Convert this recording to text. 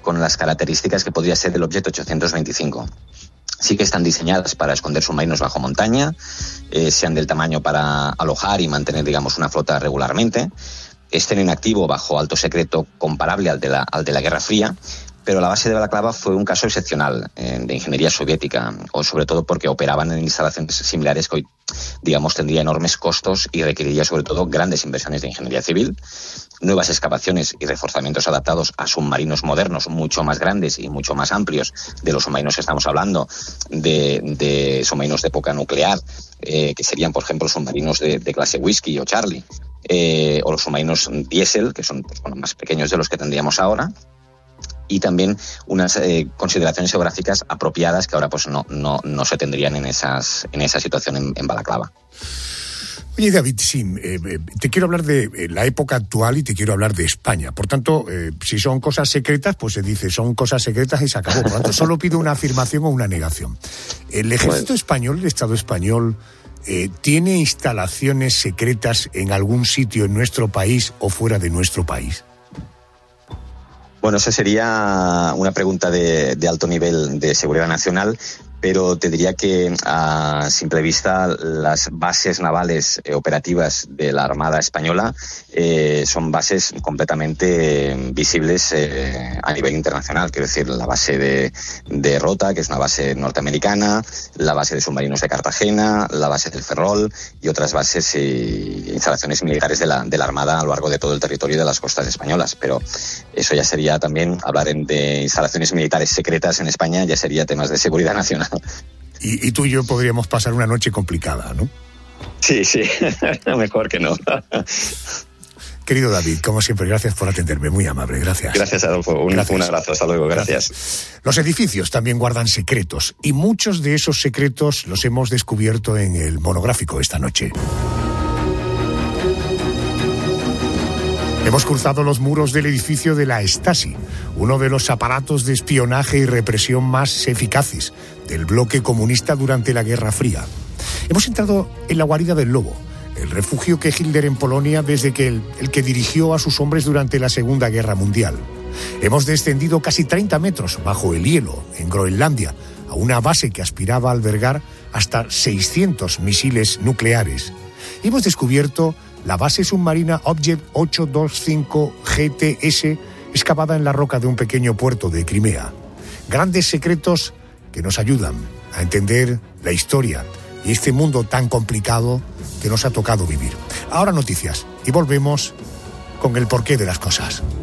con las características que podría ser el Objeto 825. Sí que están diseñadas para esconder submarinos bajo montaña, sean del tamaño para alojar y mantener, digamos, una flota regularmente. Estén en activo bajo alto secreto comparable al de la Guerra Fría, pero la base de Balaklava fue un caso excepcional de ingeniería soviética, o sobre todo porque operaban en instalaciones similares que hoy, digamos, tendría enormes costos y requeriría sobre todo grandes inversiones de ingeniería civil, nuevas excavaciones y reforzamientos adaptados a submarinos modernos mucho más grandes y mucho más amplios de los submarinos que estamos hablando, de submarinos de época nuclear, que serían, por ejemplo, submarinos de clase Whiskey o Charlie, o los submarinos diésel, que son más pequeños de los que tendríamos ahora, y también unas consideraciones geográficas apropiadas que ahora pues no se tendrían en esa situación en Balaklava. Oye, David, sí, te quiero hablar de la época actual y te quiero hablar de España. Por tanto, si son cosas secretas, pues se dice, son cosas secretas y se acabó. Por tanto, solo pido una afirmación o una negación. ¿El ejército español, el Estado español, tiene instalaciones secretas en algún sitio en nuestro país o fuera de nuestro país? Bueno, esa sería una pregunta de alto nivel de seguridad nacional, pero te diría que a simple vista las bases navales operativas de la Armada Española son bases completamente visibles a nivel internacional. Quiero decir, la base de Rota, que es una base norteamericana, la base de submarinos de Cartagena, la base del Ferrol y otras bases e instalaciones militares de la Armada a lo largo de todo el territorio de las costas españolas. Pero eso ya sería también, hablar de instalaciones militares secretas en España, ya sería temas de seguridad nacional. Y tú y yo podríamos pasar una noche complicada, ¿no? Sí, mejor que no. Querido David, como siempre, gracias por atenderme, muy amable, gracias. Gracias, Adolfo, un abrazo, hasta luego, gracias. Los edificios también guardan secretos, y muchos de esos secretos los hemos descubierto en el monográfico esta noche. Hemos cruzado los muros del edificio de la Stasi, uno de los aparatos de espionaje y represión más eficaces del bloque comunista durante la Guerra Fría. Hemos entrado en la guarida del Lobo, el refugio que Hitler en Polonia desde que el que dirigió a sus hombres durante la Segunda Guerra Mundial. Hemos descendido casi 30 metros bajo el hielo en Groenlandia, a una base que aspiraba a albergar hasta 600 misiles nucleares. Y hemos descubierto la base submarina Object 825 GTS, excavada en la roca de un pequeño puerto de Crimea. Grandes secretos que nos ayudan a entender la historia y este mundo tan complicado que nos ha tocado vivir. Ahora noticias y volvemos con el porqué de las cosas.